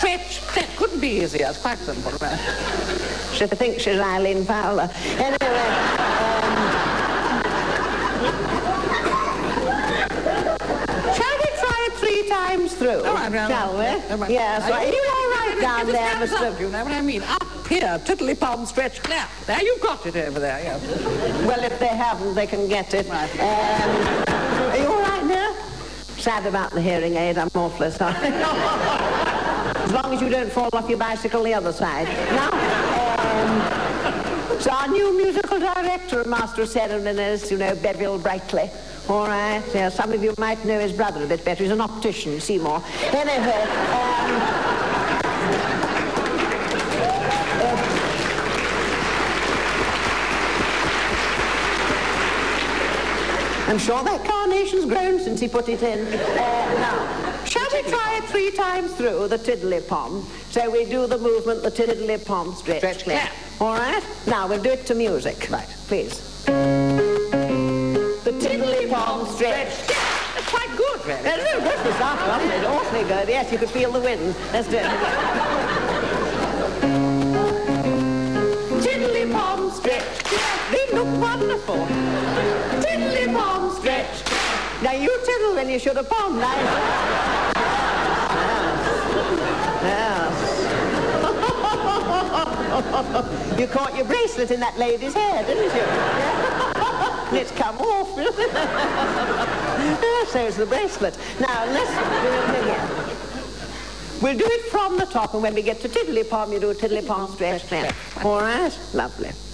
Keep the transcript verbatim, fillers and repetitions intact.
stretch. That couldn't be easier. It's quite simple. Right? She thinks she's Eileen Fowler. Anyway, um... shall we try it three times through? All right, well, shall we? Yeah, right. Yes, right. You all right down there, Hands Mister up, you know what I mean? Up here, tiddly-pom, stretch, clap. There, you've got it over there, yes. Well, if they haven't, they can get it. Right. Um, are you all right now? Sad about the hearing aid, I'm awfully sorry. As long as you don't fall off your bicycle the other side. Now, um, so our new musical director and master of ceremonies, you know, Bevill Brightly. All right, yeah, some of you might know his brother a bit better. He's an optician, Seymour. Anyway, um... I'm sure that carnation's grown since he put it in. Uh, now, shall we try it three times through, the tiddly-pom? So we do the movement, the tiddly-pom, stretch, Stretch, clap. All right? Now, we'll do it to music. Right. Please. The tiddly-pom, stretch. That's quite good, really. That's very good for starter, wasn't it? Awfully good. Yes, you could feel the wind. Let's do it again. Tiddly-pom, stretch. They look wonderful. Tiddly-pom, stretch. Now you tiddle when you should have pom, right? Yes. Yes. You caught your bracelet in that lady's hair, didn't you? And it's come off. So's the bracelet. Now, let's do it again. We'll do it from the top, and when we get to tiddly-pom, you do a tiddly-pom, stretch, stretch. All right? Lovely.